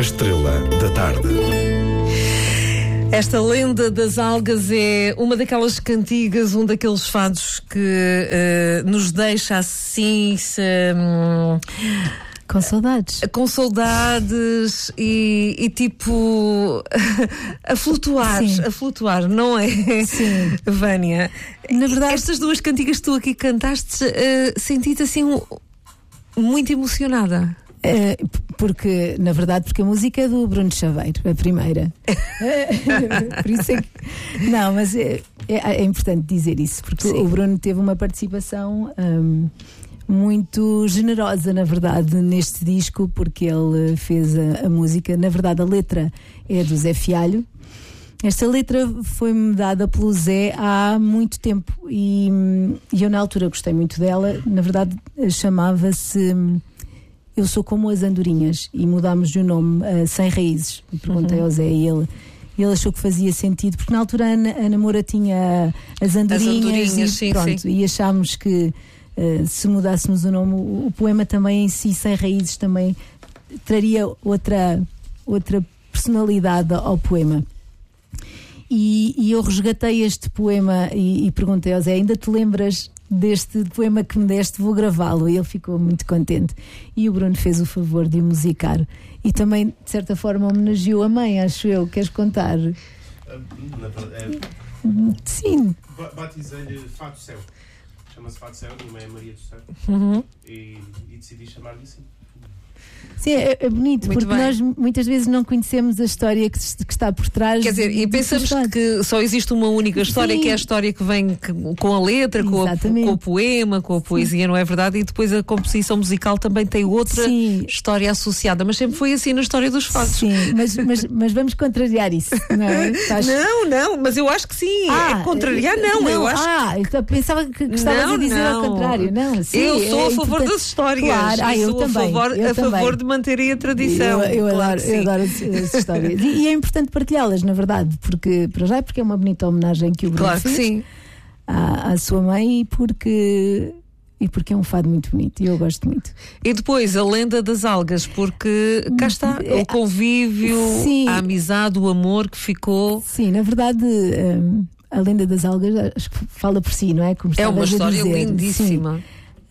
Estrela da Tarde. Esta lenda das algas é uma daquelas cantigas, um daqueles fados que nos deixa assim com saudades. Com saudades e tipo a flutuar, não é? Sim. Vânia, na verdade, estas duas cantigas que tu aqui cantaste, senti-te assim muito emocionada. Porque a música é do Bruno Chaveiro, a primeira. Por isso é que... Não, mas é importante dizer isso, porque o Bruno teve uma participação muito generosa, na verdade, neste disco, porque ele fez a música. Na verdade, a letra é do Zé Fialho. Esta letra foi-me dada pelo Zé há muito tempo e eu na altura gostei muito dela. Na verdade, chamava-se Eu Sou Como as Andorinhas e mudámos o nome a Sem Raízes. Perguntei ao Zé e ele achou que fazia sentido, porque na altura a Namora tinha as andorinhas e pronto, e achámos que se mudássemos o nome, o poema também em si, Sem Raízes, também traria outra personalidade ao poema. E eu resgatei este poema e perguntei ao Zé: ainda te lembras deste poema que me deste? Vou gravá-lo. E ele ficou muito contente. E o Bruno fez o favor de o musicar. E também, de certa forma, homenageou a mãe, acho eu. Queres contar? Sim. Batizei-lhe Fado Céu. Chama-se Fado Céu, minha mãe é Maria do Céu. E decidi chamar-lhe assim. Sim, é bonito, muito porque bem. Nós muitas vezes não conhecemos a história que está por trás. Quer dizer, e pensamos que só existe uma única história, que é a história que vem com a letra, com o poema, com a poesia, não é verdade? E depois a composição musical também tem outra história associada, mas sempre foi assim na história dos fados. Sim, mas vamos contrariar isso, não é? Não, mas eu acho que sim. Contrariar não, eu acho. Eu pensava que estavas a dizer ao contrário. Não, sim, eu sou a favor das histórias. Claro, eu sou também. a favor de manterem a tradição. Eu adoro as histórias. E é importante partilhá-las, na verdade, porque é uma bonita homenagem que o Bruno fez à sua mãe e porque é um fado muito bonito e eu gosto muito. E depois a lenda das algas, porque cá está o convívio, a amizade, o amor que ficou. Sim, na verdade, a lenda das algas acho que fala por si, não é? Como é uma história lindíssima.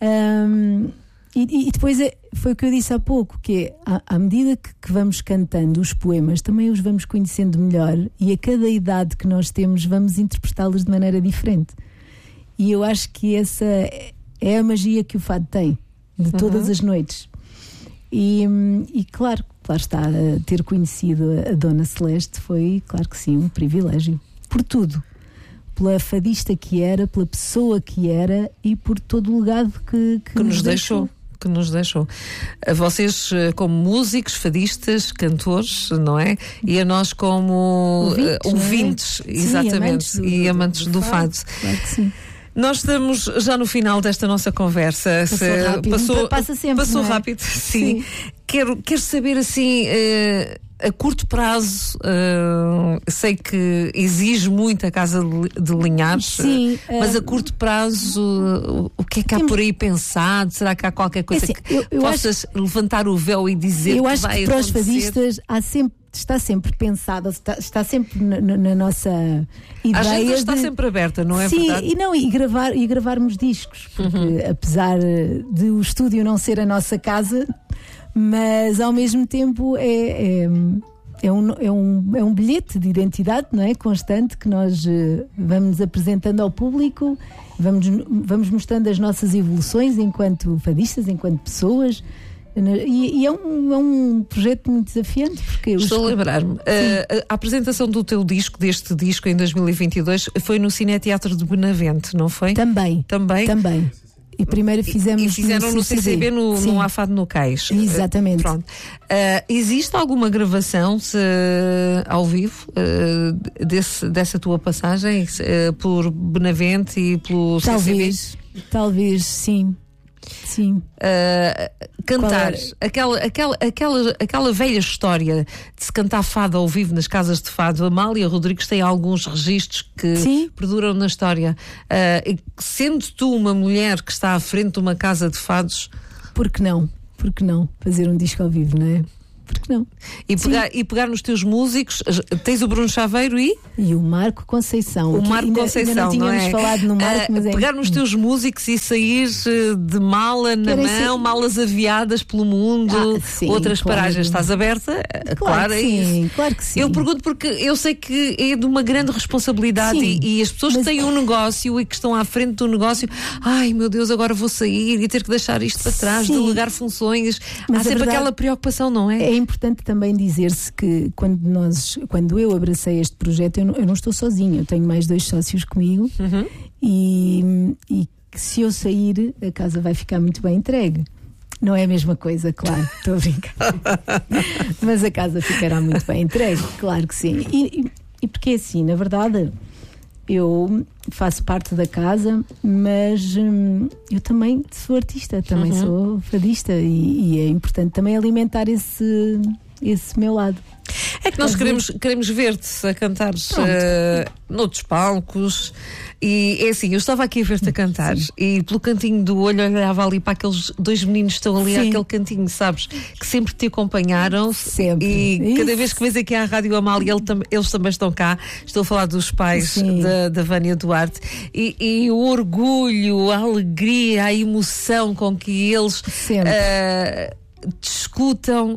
E depois foi o que eu disse há pouco, que é, à medida que vamos cantando os poemas, também os vamos conhecendo melhor e a cada idade que nós temos vamos interpretá-los de maneira diferente. E eu acho que essa é a magia que o fado tem, de todas as noites. E claro está, ter conhecido a Dona Celeste foi, claro que sim, um privilégio. Por tudo. Pela fadista que era, pela pessoa que era e por todo o legado que nos deixou. Que nos deixou. A vocês como músicos, fadistas, cantores, não é? E a nós como ouvintes, exatamente, e amantes do fado. Claro que sim. Nós estamos já no final desta nossa conversa. Passa sempre. Passou rápido, sim. Quero saber assim, a curto prazo, sei que exige muito a Casa de Linhares, mas a curto prazo, o que é que há por aí pensado? Será que há qualquer coisa que possas levantar o véu e dizer que vai acontecer? Eu acho que para os fadistas está sempre pensado, está sempre na nossa ideia. A agenda está sempre aberta, não é verdade? Sim, e gravarmos discos, porque apesar de o estúdio não ser a nossa casa, mas ao mesmo tempo é um bilhete de identidade, não é? Constante, que nós vamos apresentando ao público, vamos mostrando as nossas evoluções enquanto fadistas, enquanto pessoas. E é um projeto muito desafiante, porque estou a lembrar-me, a apresentação do teu disco, deste disco em 2022, foi no Cineteatro de Benavente, não foi? Também. E primeiro fizeram no CCB, no Afado no Cais. Exatamente. Pronto. Existe alguma gravação ao vivo dessa tua passagem por Benavente e pelo CCB? Talvez, sim. Cantar aquela velha história de se cantar fado ao vivo nas casas de fado. Amália Rodrigues tem alguns registros que perduram na história. Sendo tu uma mulher que está à frente de uma casa de fados, por que não fazer um disco ao vivo, não é? porque não? E pegar nos teus músicos, tens o Bruno Chaveiro e o Marco Conceição. O Marco Conceição, ainda não tínhamos falado no Marco, mas pegar nos teus músicos e sair de mala na mão, malas aviadas pelo mundo, outras paragens. Estás aberta? Claro, claro que sim. Eu pergunto porque eu sei que é de uma grande responsabilidade e as pessoas que têm um negócio e que estão à frente do negócio, ai meu Deus, agora vou sair e ter que deixar isto para trás, delegar funções. Há sempre aquela preocupação, não é? É importante também dizer-se que quando eu abracei este projeto, eu não estou sozinha, eu tenho mais 2 sócios comigo e que se eu sair, a casa vai ficar muito bem entregue. Não é a mesma coisa, claro, estou a brincar. Mas a casa ficará muito bem entregue, claro que sim. E porque é assim, na verdade, eu faço parte da casa, mas eu também sou artista, também sou fadista e é importante também alimentar esse meu lado. É que nós queremos ver-te a cantar noutros palcos e é assim, eu estava aqui a ver-te a cantar e pelo cantinho do olho olhava ali para aqueles 2 meninos que estão ali àquele cantinho, sabes, que sempre te acompanharam e cada vez que vês aqui à Rádio Amália eles também estão cá. Estou a falar dos pais da Vânia Duarte e o orgulho, a alegria, a emoção com que eles te escutam,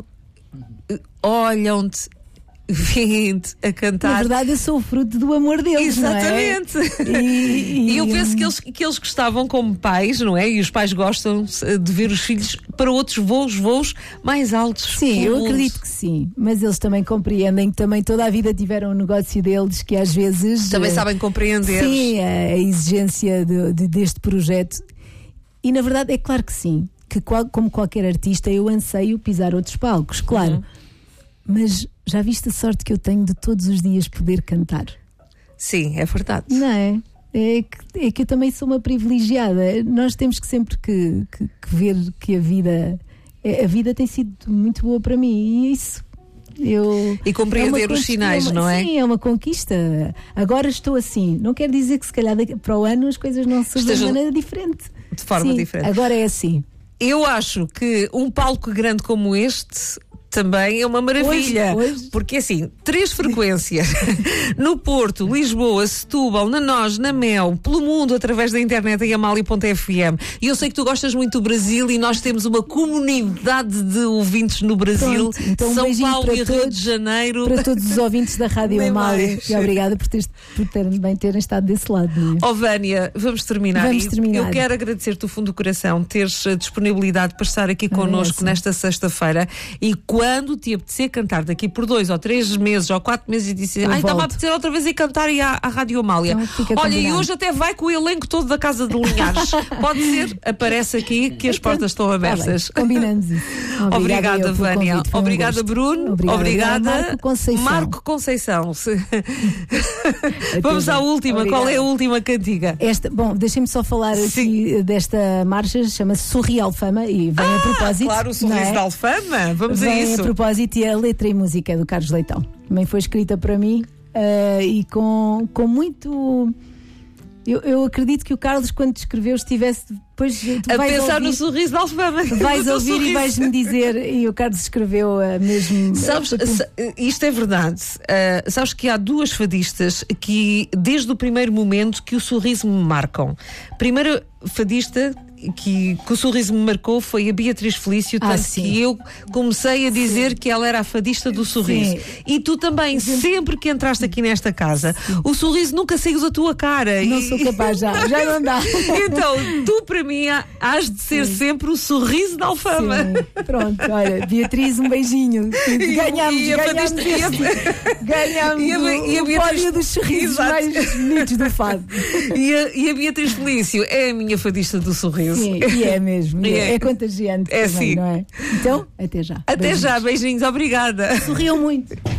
olham-te, vêm-te a cantar. Na verdade, eu sou o fruto do amor deles. Exatamente. Não é? E eu penso que eles gostavam como pais, não é? E os pais gostam de ver os filhos para outros voos mais altos. Sim, eu acredito que sim. Mas eles também compreendem que também toda a vida tiveram um negócio deles que às vezes... Também sabem compreender. Sim, a exigência deste projeto. E na verdade é claro que sim. Que como qualquer artista eu anseio pisar outros palcos, claro. Mas já viste a sorte que eu tenho de todos os dias poder cantar? Sim, é verdade. Não é? É que eu também sou uma privilegiada. Nós temos que sempre que ver que a vida tem sido muito boa para mim e isso... E compreender os sinais, não é? Sim, é uma conquista. Agora estou assim. Não quer dizer que se calhar para o ano as coisas não sejam de maneira diferente. De forma diferente. Agora é assim. Eu acho que um palco grande como este também é uma maravilha. Hoje. Porque assim, 3 frequências no Porto, Lisboa, Setúbal, na Nós, na Mel, pelo mundo através da internet em Amália.fm. E eu sei que tu gostas muito do Brasil e nós temos uma comunidade de ouvintes no Brasil. Pronto, então São Paulo e Rio de Janeiro. Para todos os ouvintes da Rádio Amália. E obrigada por terem estado desse lado. Não é? Vânia, vamos terminar. Eu quero agradecer-te do fundo do coração teres disponibilidade para estar aqui connosco nesta sexta-feira e quando te apetecer cantar daqui por 2 ou 3 meses ou 4 meses e disse estava a apetecer outra vez ir cantar à Rádio Amália. Então, olha, e hoje até vai com o elenco todo da Casa de Linhares. Pode ser, aparece aqui que as portas estão abertas. Combinamos isso. Obrigada, Vânia. Obrigada, Bruno. Obrigada, Marco Conceição. Vamos à última. Obrigada. Qual é a última cantiga? Bom, deixem-me só falar aqui desta marcha, chama-se Sorriso Alfama e vem a propósito. Claro, o Sorriso da Alfama. Vamos a isso. A propósito, e a letra e música do Carlos Leitão. Também foi escrita para mim e com muito... Eu acredito que o Carlos, quando te escreveu, estivesse depois a pensar no Sorriso da Alfama. Vais ouvir e vais-me dizer. E o Carlos escreveu mesmo. Sabes, isto é verdade. Sabes que há 2 fadistas que, desde o primeiro momento, que o sorriso me marcam. Primeira fadista que o sorriso me marcou foi a Beatriz Felício, tanto que eu comecei a dizer que ela era a fadista do sorriso. E tu também, sempre que entraste aqui nesta casa, o sorriso nunca saiu da tua cara. Não sou capaz já não dá. Então, tu para mim has de ser sempre o sorriso da Alfama. Pronto, olha, Beatriz, um beijinho. Ganhámos o pódio dos sorrisos mais bonitos do fado. E a Beatriz Felício é a minha fadista do sorriso. Sim, e é mesmo. É contagiante também, sim. Não é? Então, até já. Até já, beijinhos, obrigada. Sorriam muito.